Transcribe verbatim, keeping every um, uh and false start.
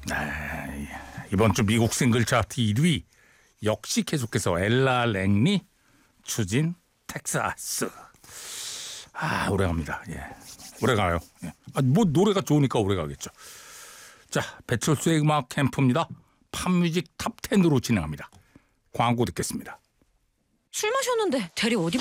네, 이번 주 미국 싱글 차트 일 위 역시 계속해서 엘라 랭리 추진 텍사스. 아, 오래갑니다. 예, 오래가요. 예. 아, 뭐 노래가 좋으니까 오래가겠죠. 자, 배철수의 음악 캠프입니다. 팝뮤직 탑 텐으로 진행합니다. 광고 듣겠습니다. 술 마셨는데 대리 어디